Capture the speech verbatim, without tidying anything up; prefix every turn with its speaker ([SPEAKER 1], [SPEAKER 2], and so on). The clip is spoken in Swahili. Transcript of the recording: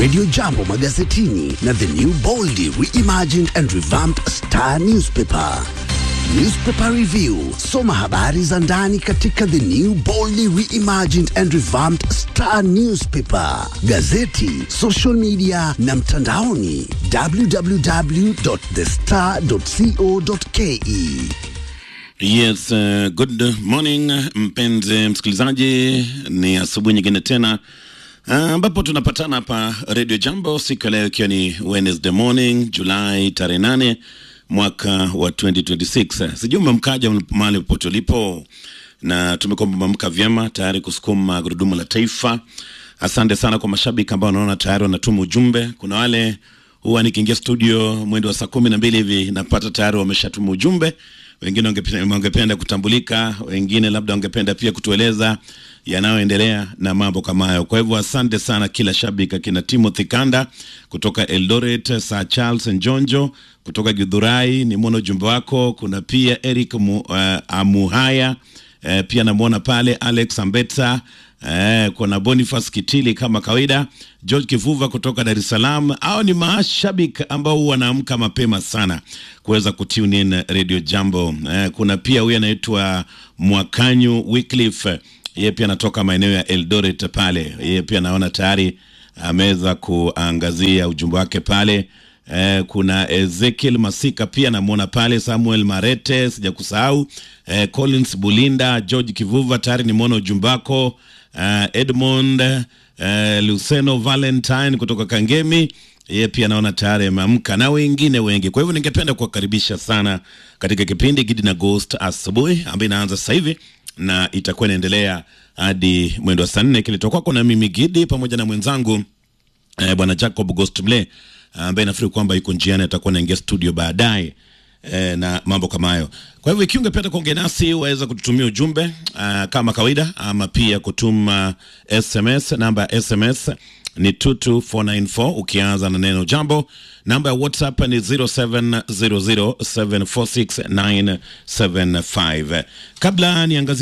[SPEAKER 1] Radio Jambo magazetini na The New Boldly Reimagined and Revamped Star Newspaper. Newspaper Review. Soma habari za ndani katika The New Boldly Reimagined and Revamped Star Newspaper. Gazeti, social media na mtandaoni w w w dot the star dot co dot ke.
[SPEAKER 2] Yes, uh, good morning mpenzi msikilizaji, ni asubuhi nyingine tena ambapo uh, tunapatana hapa Radio Jambo siku leo ikiwa ni Wednesday morning, Julai tarehe nane mwaka wa twenty twenty-six. Sijui mmemkaja mahali popote ulipo, na tumekomba mamka vyema tayari kusukuma gurudumu la taifa. Asante sana kwa mashabiki ambao wanaona tayari wanatuma ujumbe. Kuna wale huwa nikiingia studio mwendo wa saa kumi na mbili hivi napata tayari wameshatuma ujumbe. Wengine wangependa kutambulika, wengine labda wangependa pia kutueleza yanayoendelea na mambo kama hayo. Kwa hivyo asante sana kila shabiki, kina Timothy Kanda kutoka Eldoret, Sir Charles Njonjo kutoka Githurai, ni mwono ujumbe wako. Kuna pia Eric Mu, uh, Amuhaya, uh, pia namuona pale Alex Ambeta, Eh, kuna Boniface Kitili kama kawaida, George Kivuva kutoka Dar es Salaam. Hao ni mashabiki ambao wanaamka mapema sana kuweza kutune in Radio Jambo. Eh, kuna pia huyu anaitwa Mwakanyu Wycliffe, yeye pia anatoka maeneo ya Eldoret pale. Yeye pia naona tayari ameweza kuangazia ujumbe wake pale. Eh, kuna Ezekiel Masika pia namuona pale, Samuel Marete sijakusahau, eh, Collins Bulinda, George Kivuva tayari nimeona ujumbe wako. Uh, Edmond uh, Luceno Valentine kutoka Kangemi, yeye pia naona tayari ameamka, na wengine wengi. Kwa hivyo ningependa kuwakaribisha sana katika kipindi Gidi na Ghost asubuhi ambayo inaanza sasa hivi na itakuwa inaendelea hadi mwendo wa saa nne. Kilitoka kwa na mimi Gidi pamoja na mwenzangu eh, bwana Jacob Ghost Mle ambaye nafikiri kwamba yuko njiani, atakuwa anaingia studio baadaye. E, na mambo kama hayo. Kwa hivyo ikiwa ungependa kuongea nasi waweza kututumia ujumbe uh, kama kawaida, ama pia kutuma S M S. Namba ya S M S ni two two four nine four ukianza na neno jambo. Namba ya WhatsApp ni zero seven zero zero seven four six nine seven five. Kabla niangazie